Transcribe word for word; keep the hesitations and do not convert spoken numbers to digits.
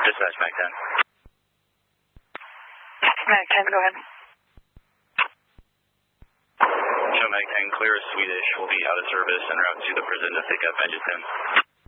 Dispatch, Mac ten. Mac ten, go ahead. Show Mac ten, clear Swedish will be out of service en route to the prison to pick up engine ten.